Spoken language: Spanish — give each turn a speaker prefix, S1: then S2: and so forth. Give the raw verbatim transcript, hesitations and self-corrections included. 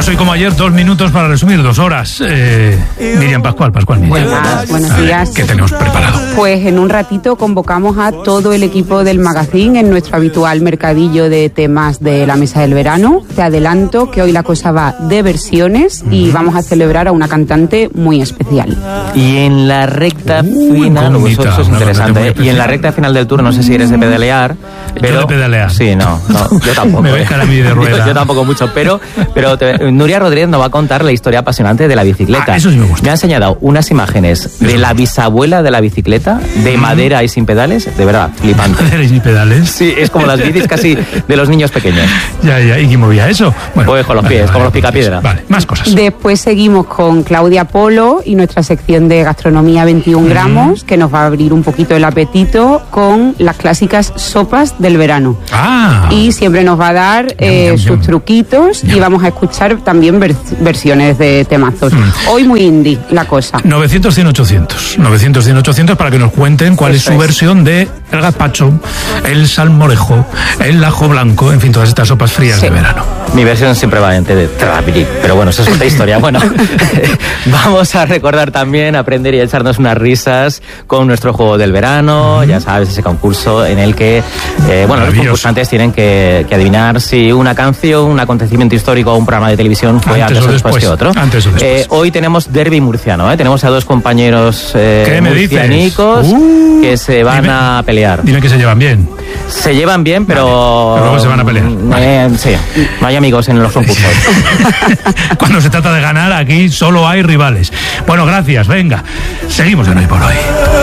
S1: hoy como ayer, dos minutos para resumir, dos horas. Eh, Miriam Pascual, Pascual Miriam.
S2: Buenas, buenos días.
S1: ¿Qué tenemos preparado?
S2: Pues en un ratito convocamos a todo el equipo del magazine en nuestro habitual mercadillo de temas de la mesa del verano. Te adelanto que hoy la cosa va de versiones y uh-huh. vamos a celebrar a una cantante muy especial.
S3: Y en la recta uh, final, uh, eso, eso es interesante, ¿eh? Y en la recta final del tour, no sé si eres de pedalear, pero...
S1: Yo de pedalear.
S3: Sí, no, no yo tampoco.
S1: Me voy a mí de rueda.
S3: Yo, yo tampoco mucho, pero, pero te, Nuria Rodríguez nos va a contar la historia apasionante de la bicicleta.
S1: Ah, eso sí me gusta.
S3: Me ha enseñado unas imágenes eso de la bisabuela de la bicicleta, de mm. madera y sin pedales, de verdad, flipante.
S1: ¿Madera y sin pedales?
S3: Sí, es como las bicis casi de los niños pequeños.
S1: Ya, ya, ¿y quién movía eso?
S3: Bueno, pues con los
S1: vale,
S3: pies,
S1: vale,
S3: como
S1: vale,
S3: los picapiedra.
S1: Vale, más cosas.
S2: Después seguimos con Claudia Polo y nuestra sección de gastronomía veintiún gramos, mm. que nos va a abrir un poquito el apetito con las clásicas sopas del verano.
S1: Ah.
S2: Y siempre nos va a dar eh, yum, yum, sus yum. truquitos yum. y vamos a escuchar también vers- versiones de temazos. Mm. Hoy muy indie la cosa.
S1: novecientos, cien, ochocientos. novecientos, cien, ochocientos para que nos cuenten cuál Eso es su es. versión de el gazpacho, el salmorejo, el ajo blanco, en fin, todas estas sopas frías sí. de verano.
S3: Mi versión siempre va entre de Trabri, pero bueno, eso es otra historia. Bueno, vamos a recordar también, aprender y echarnos unas risas con nuestro juego del verano, uh-huh. ya sabes, ese concurso en el que, eh, bueno, los concursantes tienen que, que adivinar si una canción, un acontecimiento histórico o un programa de televisión fue antes, antes o después que otro.
S1: Antes o después.
S3: Eh, hoy tenemos derbi murciano, ¿eh? Tenemos a dos compañeros eh, murcianicos uh, que se van dime, a pelear.
S1: Dime que se llevan bien.
S3: Se llevan bien, pero...
S1: Vale, pero luego se van a pelear.
S3: Eh, vale. Sí, no hay amigos en los concursos.
S1: Cuando se trata de ganar, aquí solo hay rivales. Bueno, gracias, venga. Seguimos en Hoy por Hoy.